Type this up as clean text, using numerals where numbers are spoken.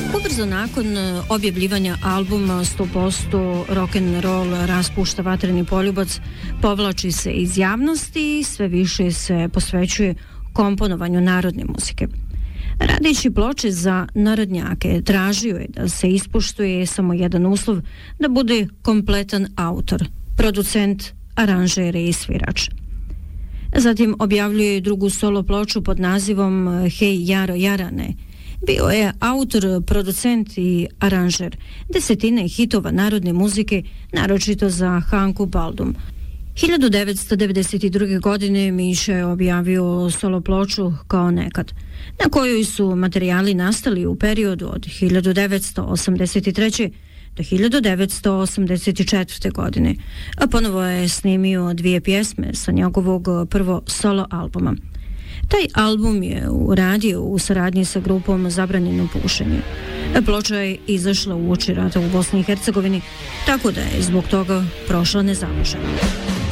Ubrzo nakon objavljivanja albuma 100% rock'n'roll raspušta vatreni poljubac, povlači se iz javnosti i sve više se posvećuje komponovanju narodne muzike. Radeći ploče za narodnjake, tražio je da se ispoštuje samo jedan uslov, da bude kompletan autor, producent, aranžer i svirač. Zatim objavljuje drugu solo ploču pod nazivom Hej Jaro Jarane. Bio je autor, producent i aranžer desetine hitova narodne muzike, naročito za Hanku Baldum. 1992. godine Miša je objavio solo ploču Kao nekad, na kojoj su materijali nastali u periodu od 1983. do 1984. godine, a ponovo je snimio 2 pjesme sa njegovog prvo solo albuma. Taj album je uradio u saradnji sa grupom Zabranjeno pušenje. Ploča je izašla uoči rata u Bosni i Hercegovini, tako da je zbog toga prošla nezamašena.